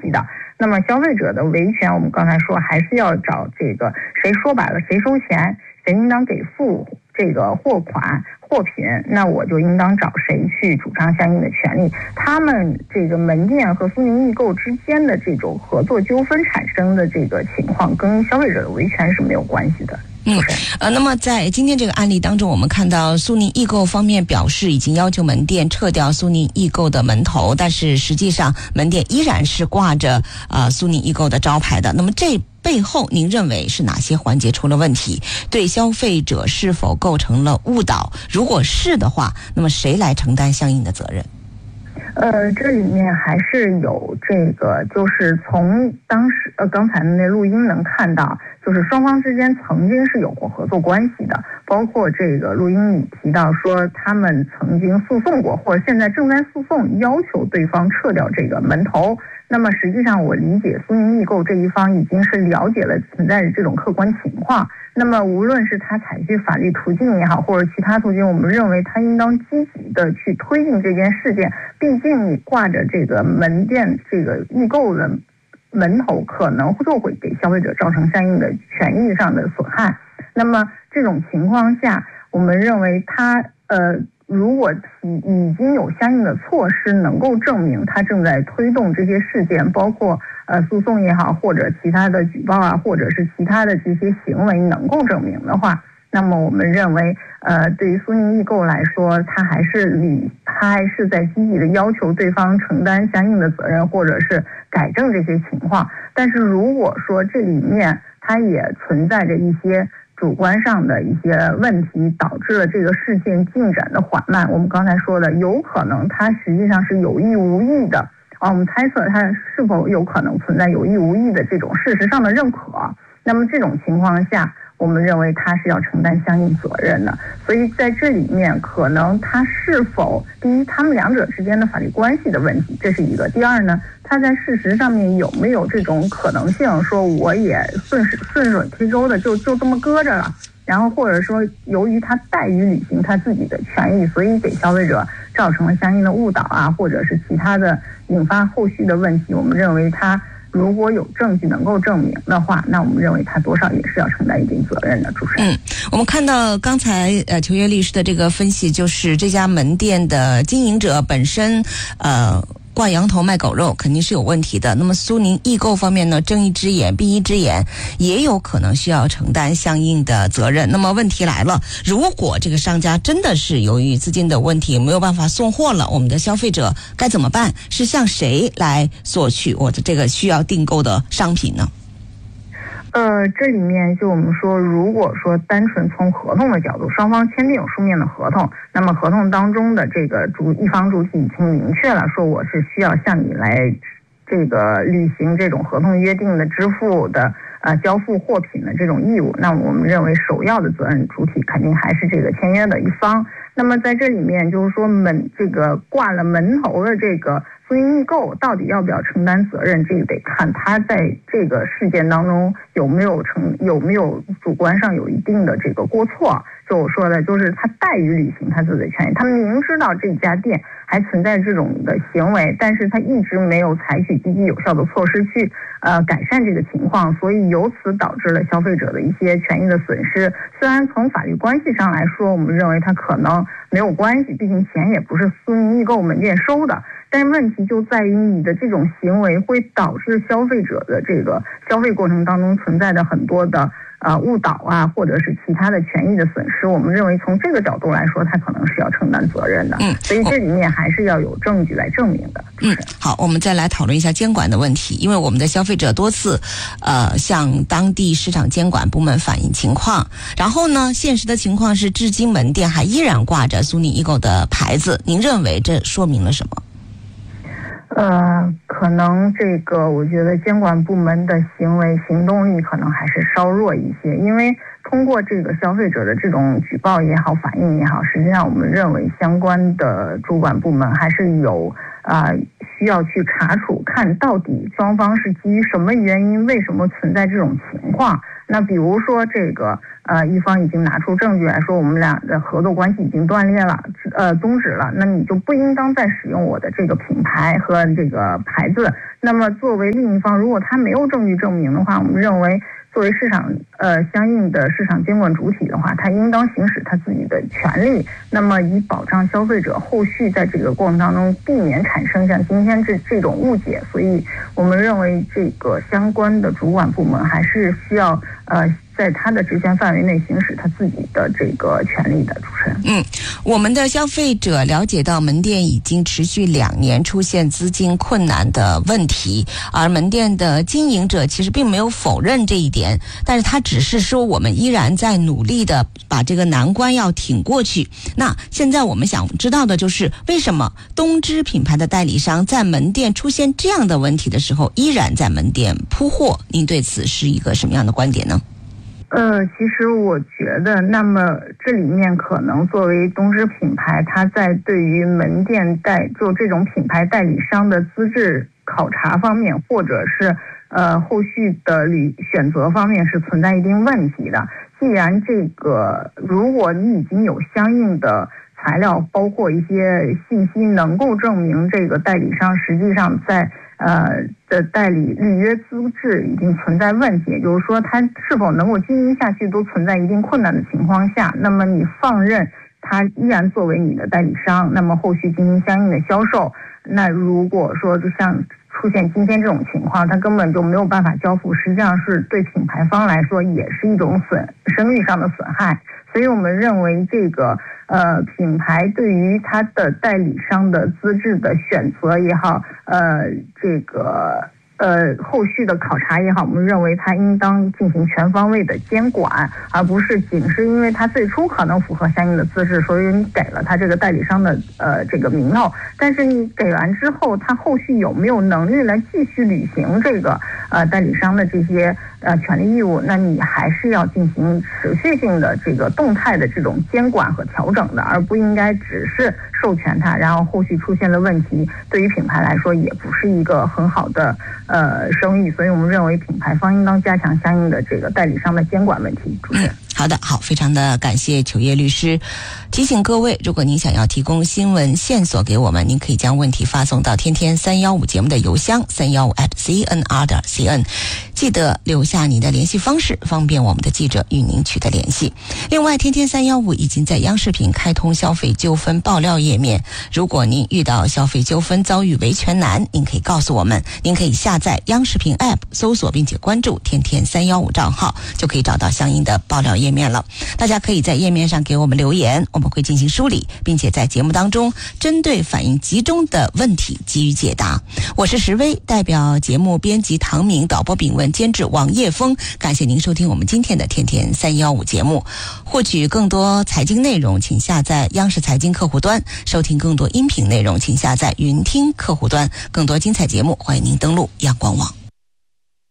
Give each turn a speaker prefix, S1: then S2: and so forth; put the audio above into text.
S1: 系的。那么消费者的维权，我们刚才说还是要找这个谁说白了谁收钱，谁应当给付这个货款货品，那我就应当找谁去主张相应的权利。他们这个门店和苏宁易购之间的这种合作纠纷产生的这个情况，跟消费者的维权是没有关系的。
S2: 那么在今天这个案例当中，我们看到苏宁易购方面表示已经要求门店撤掉苏宁易购的门头，但是实际上门店依然是挂着苏宁易购的招牌的。那么这背后您认为是哪些环节出了问题？对消费者是否构成了误导？如果是的话，那么谁来承担相应的责任？
S1: 这里面还是有这个，就是从当时刚才的那录音能看到，就是双方之间曾经是有过合作关系的，包括这个录音里提到说他们曾经诉讼过，或者现在正在诉讼，要求对方撤掉这个门头。那么实际上我理解苏宁易购这一方已经是了解了存在的这种客观情况，那么无论是他采取法律途径也好，或者其他途径，我们认为他应当积极的去推进这件事件。毕竟你挂着这个门店这个易购的门头，可能就会给消费者造成相应的权益上的损害。那么这种情况下，我们认为他如果已经有相应的措施能够证明他正在推动这些事件，包括诉讼也好，或者其他的举报啊，或者是其他的这些行为能够证明的话，那么我们认为对于苏宁易购来说，他还是在积极的要求对方承担相应的责任，或者是改正这些情况。但是如果说这里面它也存在着一些主观上的一些问题，导致了这个事件进展的缓慢，我们刚才说的有可能它实际上是有意无意的我们猜测它是否有可能存在有意无意的这种事实上的认可。那么这种情况下，我们认为他是要承担相应责任的。所以在这里面可能他是否，第一，他们两者之间的法律关系的问题，这是一个。第二呢，他在事实上面有没有这种可能性，说我也顺水推舟的就这么搁着了，然后或者说由于他怠于履行他自己的权益，所以给消费者造成了相应的误导啊，或者是其他的引发后续的问题。我们认为他如果有证据能够证明的话，那我们认为他多少也是要承担一定责任的。主持人，
S2: 我们看到刚才求约律师的这个分析，就是这家门店的经营者本身挂羊头卖狗肉肯定是有问题的。那么苏宁易购方面呢，睁一只眼闭一只眼，也有可能需要承担相应的责任。那么问题来了，如果这个商家真的是由于资金的问题没有办法送货了，我们的消费者该怎么办？是向谁来索取我的这个需要订购的商品呢？
S1: 这里面就我们说，如果说单纯从合同的角度，双方签订有书面的合同，那么合同当中的这个一方主体已经明确了说我是需要向你来这个履行这种合同约定的支付的交付货品的这种义务，那我们认为首要的责任主体肯定还是这个签约的一方。那么在这里面就是说这个挂了门头的这个苏宁易购到底要不要承担责任，这个得看他在这个事件当中有没有主观上有一定的这个过错。就我说的，就是他怠于履行他自己的权益，他明知道这家店还存在这种的行为，但是他一直没有采取积极有效的措施去改善这个情况，所以由此导致了消费者的一些权益的损失。虽然从法律关系上来说，我们认为他可能没有关系，毕竟钱也不是苏宁易购门店收的，但是问题就在于你的这种行为会导致消费者的这个消费过程当中存在的很多的误导啊，或者是其他的权益的损失。我们认为从这个角度来说，他可能是要承担责任的。所以这里面还是要有证据来证明的。
S2: 好，我们再来讨论一下监管的问题。因为我们的消费者多次向当地市场监管部门反映情况，然后呢，现实的情况是至今门店还依然挂着苏宁易购的牌子。您认为这说明了什么？
S1: 可能这个我觉得监管部门的行动力可能还是稍弱一些，因为通过这个消费者的这种举报也好，反映也好，实际上我们认为相关的主管部门还是有需要去查处，看到底双方是基于什么原因，为什么存在这种情况。那比如说这个一方已经拿出证据来说我们俩的合作关系已经断裂了，终止了，那你就不应当再使用我的这个品牌和这个牌子那么作为另一方，如果他没有证据证明的话，我们认为作为市场相应的市场监管主体的话，他应当行使他自己的权利，那么以保障消费者后续在这个过程当中避免产生像今天这种误解。所以我们认为这个相关的主管部门还是需要在他的职权范围内行使他自己的这个权利的。主持人，
S2: 我们的消费者了解到门店已经持续2年出现资金困难的问题，而门店的经营者其实并没有否认这一点，但是他只是说我们依然在努力的把这个难关要挺过去。那现在我们想知道的就是为什么东芝品牌的代理商在门店出现这样的问题的时候依然在门店铺货，您对此是一个什么样的观点呢？
S1: 其实我觉得，那么这里面可能作为东芝品牌，它在对于门店就这种品牌代理商的资质考察方面，或者是后续的选择方面是存在一定问题的。既然如果你已经有相应的材料，包括一些信息能够证明这个代理商实际上在的代理履约资质已经存在问题，也就是说他是否能够经营下去都存在一定困难的情况下，那么你放任他依然作为你的代理商，那么后续进行相应的销售。那如果说就像出现今天这种情况，他根本就没有办法交付，实际上是对品牌方来说也是一种声誉上的损害。所以我们认为这个品牌对于它的代理商的资质的选择也好，后续的考察也好，我们认为它应当进行全方位的监管，而不是仅是因为它最初可能符合相应的资质，所以你给了它这个代理商的这个名头，但是你给完之后，它后续有没有能力来继续履行这个代理商的这些权利义务，那你还是要进行持续性的这个动态的这种监管和调整的，而不应该只是授权它，然后后续出现了问题，对于品牌来说也不是一个很好的声誉。所以我们认为品牌方应当加强相应的这个代理商的监管问题。主持人，
S2: 好的，好，非常的感谢糗叶律师。提醒各位，如果您想要提供新闻线索给我们，您可以将问题发送到天天315节目的邮箱315@cnr.cn， 记得留下你的联系方式，方便我们的记者与您取得联系。另外，天天315已经在央视频开通消费纠纷爆料页面，如果您遇到消费纠纷遭遇维权难，您可以告诉我们，您可以下载央视频 App 搜索并且关注天天315账号，就可以找到相应的爆料页面了。大家可以在页面上给我们留言，我们会进行梳理，并且在节目当中针对反映集中的问题给予解答。我是石薇，代表节目编辑唐明、导播炳文、监制王叶峰，感谢您收听我们今天的天天315节目。获取更多财经内容，请下载央视财经客户端，收听更多音频内容，请下载云听客户端。更多精彩节目，欢迎您登录阳光网。